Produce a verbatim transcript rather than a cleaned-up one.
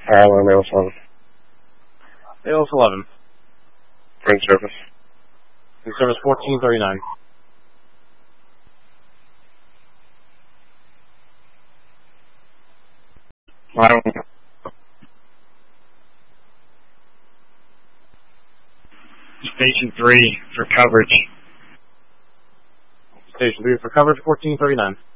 Tyler, Mail seven. Mail eleven. Bring service. Bring service fourteen thirty-nine. Wow. Station three for coverage. Station three for coverage, fourteen thirty-nine.